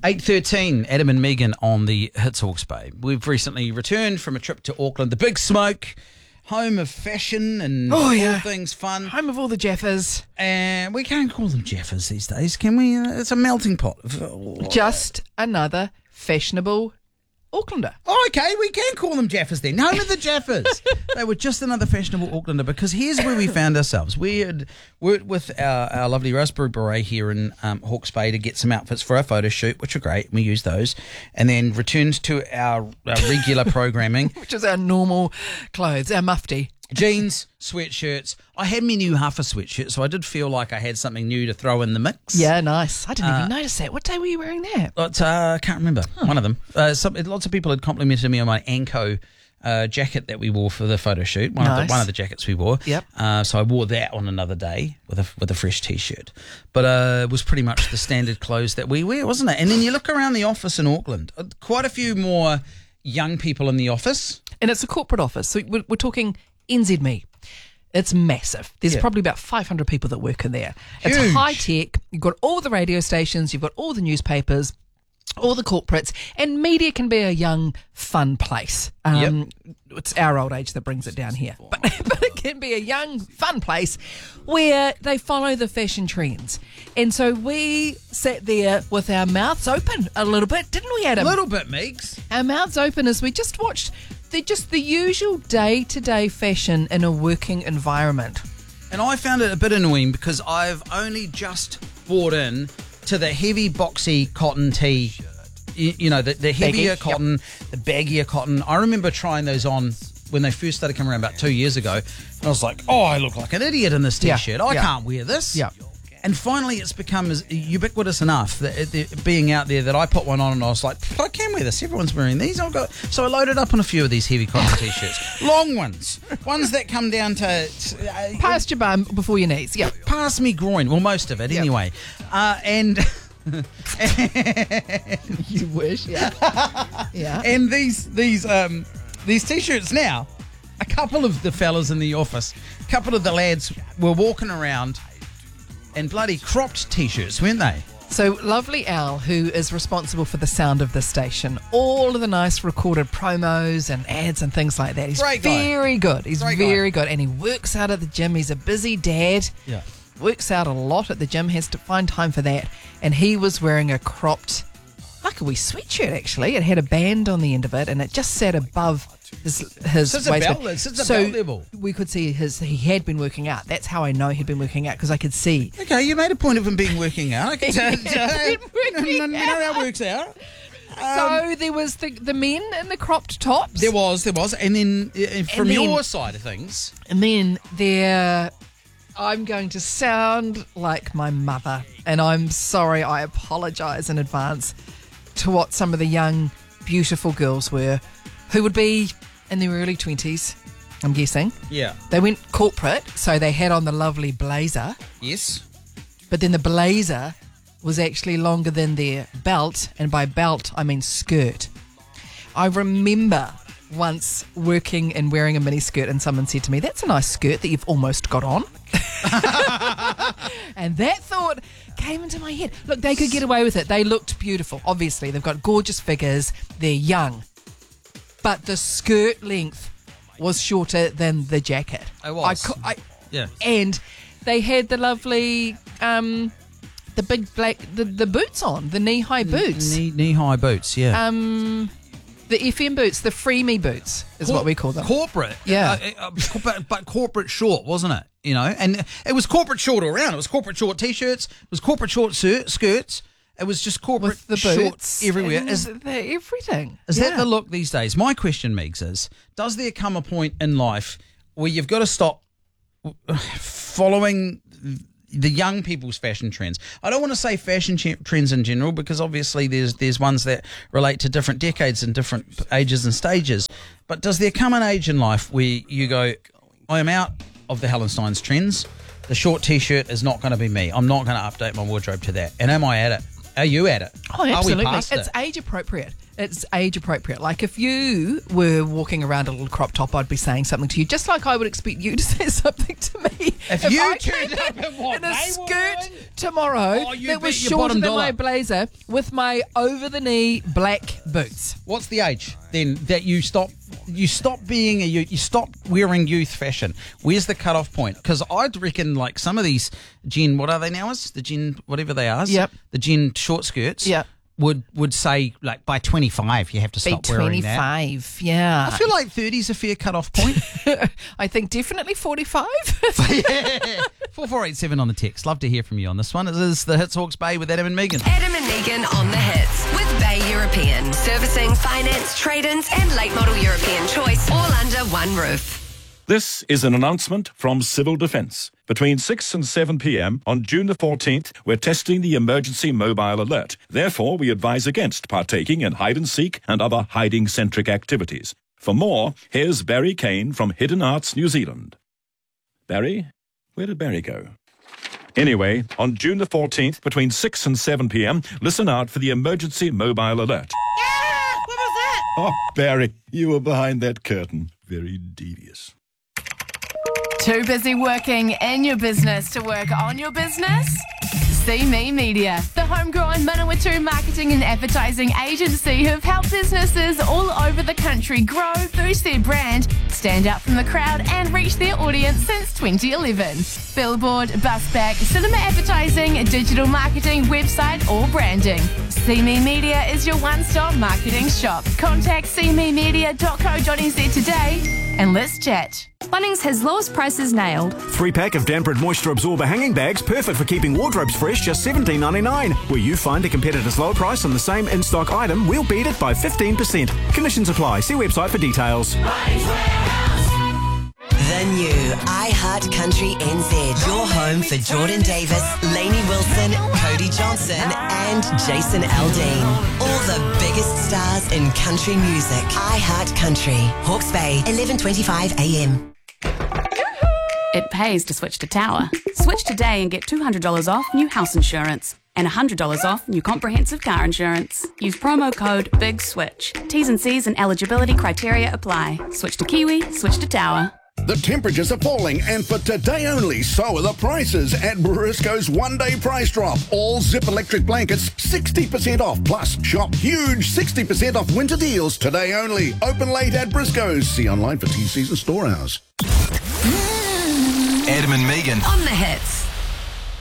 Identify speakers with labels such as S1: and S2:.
S1: 8:13, Adam and Megan on the Hits Hawke's Bay. We've recently returned from a trip to Auckland, the Big Smoke, home of fashion and all things fun.
S2: Home of all the Jeffers.
S1: And we can't call them Jeffers these days, can we? It's a melting pot.
S2: Just another fashionable Aucklander.
S1: Oh, okay, we can call them Jeffers then. Home of the Jeffers. They were just another fashionable Aucklander, because here's where we found ourselves. We had worked with our lovely Raspberry Beret here in Hawke's Bay to get some outfits for our photo shoot, which were great. We used those. And then returned to our regular programming.
S2: Which is our normal clothes, our mufti.
S1: Jeans, sweatshirts. I had my new Huffer sweatshirt, so I did feel like I had something new to throw in the mix.
S2: Yeah, nice. I didn't even notice that. What day were you wearing that?
S1: I can't remember. One of them. Lots of people had complimented me on my Anko jacket that we wore for the photo shoot. One of the jackets we wore.
S2: Yep.
S1: So I wore that on another day with a fresh T-shirt. But it was pretty much the standard clothes that we wear, wasn't it? And then you look around the office in Auckland, quite a few more young people in the office.
S2: And it's a corporate office. So we're talking NZME. It's massive. There's probably about 500 people that work in there.
S1: Huge.
S2: It's high tech. You've got all the radio stations. You've got all the newspapers, all the corporates. And media can be a young, fun place. It's our old age that brings it down here. But it can be a young, fun place where they follow the fashion trends. And so we sat there with our mouths open a little bit, didn't we, Adam?
S1: A little bit, Meeks.
S2: Our mouths open as we just watched the usual day-to-day fashion in a working environment.
S1: And I found it a bit annoying because I've only just bought in to the heavy boxy cotton tee, you know, the heavier cotton, the baggier cotton. I remember trying those on when they first started coming around about 2 years ago, and I was like, oh, I look like an idiot in this T-shirt. I can't wear this.
S2: Yeah.
S1: And finally, it's become ubiquitous enough that it being out there that I put one on and I was like, I can wear this. Everyone's wearing these. So I loaded up on a few of these heavy cotton T-shirts. Long ones that come down to...
S2: past your bum, before your knees. Yeah.
S1: Past me groin. Well, most of it anyway. And...
S2: You wish, yeah. Yeah.
S1: And these T-shirts now, a couple of the fellas in the office, a couple of the lads were walking around and bloody cropped T-shirts, weren't they?
S2: So lovely Al, who is responsible for the sound of the station, all of the nice recorded promos and ads and things like that. He's very good. He's very good. And he works out at the gym. He's a busy dad. Yeah. Works out a lot at the gym, has to find time for that. And he was wearing a cropped, like a wee sweatshirt actually. It had a band on the end of it and it just sat above his waistband.
S1: It's a belt level.
S2: We could see he had been working out. That's how I know he'd been working out, because I could see.
S1: Okay, you made a point of him being working out. I can tell you know how it works out.
S2: So there was the men in the cropped tops.
S1: There was. And then from your side of things.
S2: And then I'm going to sound like my mother, and I'm sorry, I apologise in advance to what some of the young, beautiful girls were, who would be in their early 20s, I'm guessing.
S1: Yeah.
S2: They went corporate, so they had on the lovely blazer.
S1: Yes.
S2: But then the blazer was actually longer than their belt, and by belt, I mean skirt. I remember once working and wearing a mini skirt, and someone said to me, "That's a nice skirt that you've almost got on." And that thought came into my head. Look, they could get away with it. They looked beautiful. Obviously, they've got gorgeous figures. They're young. But the skirt length was shorter than the jacket.
S1: It was. Yeah.
S2: And they had the lovely, the big black, the boots on, the knee-high boots.
S1: Knee-high boots, yeah.
S2: The FM boots, the Freemy boots is what we call them.
S1: Corporate.
S2: Yeah.
S1: But corporate short, wasn't it? You know, and it was corporate short all around. It was corporate short T-shirts. It was corporate short skirts. It was just corporate
S2: with the
S1: shorts
S2: boots
S1: everywhere.
S2: Everything.
S1: Is that the look these days? My question, Megs, is does there come a point in life where you've got to stop following the young people's fashion trends? I don't want to say fashion trends in general, because obviously there's ones that relate to different decades and different ages and stages. But does there come an age in life where you go, I am out of the Hallensteins trends. The short T-shirt is not going to be me. I'm not going to update my wardrobe to that. And am I at it? Are you at it?
S2: Oh, absolutely.
S1: Are we past
S2: it's
S1: it?
S2: age appropriate. it's age appropriate. Like if you were walking around a little crop top, I'd be saying something to you, just like I would expect you to say something to me.
S1: If you turned up in
S2: a skirt tomorrow that was
S1: your
S2: shorter than
S1: $1
S2: my blazer with my over-the-knee black boots.
S1: What's the age then that you stop being you stop wearing youth fashion? Where's the cutoff point? Because I'd reckon like some of these Gen, what are they now? Is the Gen whatever they are?
S2: Yep.
S1: The Gen short skirts.
S2: Yep.
S1: Would say like by 25 you have to stop wearing that.
S2: 25, yeah.
S1: I feel like 30 is a fair cutoff point.
S2: I think definitely 45.
S1: Yeah. 4487 on the text. Love to hear from you on this one. It is the Hits Hawke's Bay with Adam and Megan.
S3: Adam and Megan on the Hits with Bay European. Servicing, finance, trade-ins and late model European choice all under one roof.
S4: This is an announcement from Civil Defence. Between 6 and 7 p.m. on June the 14th, we're testing the emergency mobile alert. Therefore, we advise against partaking in hide-and-seek and other hiding-centric activities. For more, here's Barry Kane from Hidden Arts New Zealand. Barry? Where did Barry go? Anyway, on June the 14th, between 6 and 7 p.m, listen out for the emergency mobile alert.
S5: Yeah! What was that?
S4: Oh, Barry, you were behind that curtain. Very devious.
S6: Too busy working in your business to work on your business? See Me Media, the homegrown Manawatu marketing and advertising agency who've helped businesses all over the country grow, boost their brand, stand out from the crowd and reach their audience since 2011. Billboard, busback, cinema advertising, digital marketing, website or branding. See Me Media is your one-stop marketing shop. Contact cmemedia.co.nz today and let's chat.
S7: Bunnings has lowest prices nailed.
S8: 3-pack of Dampered Moisture Absorber hanging bags, perfect for keeping wardrobes fresh, just $17.99. Where you find a competitor's low price on the same in-stock item, we'll beat it by 15%. Conditions apply. See website for details.
S3: The new iHeart Country NZ. Your home for Jordan Davis, Lainey Wilson, Cody Johnson and Jason Aldean. All the biggest stars in country music. iHeart Country. Hawke's Bay, 11:25 a.m.
S7: It pays to switch to Tower. Switch today and get $200 off new house insurance and $100 off new comprehensive car insurance. Use promo code BIGSWITCH. T's and C's and eligibility criteria apply. Switch to Kiwi, switch to Tower.
S9: The temperatures are falling, and for today only, so are the prices at Briscoe's one-day price drop. All Zip electric blankets, 60% off. Plus, shop huge 60% off winter deals today only. Open late at Briscoe's. See online for TCs and store hours.
S10: Adam and Megan
S3: On the Hits.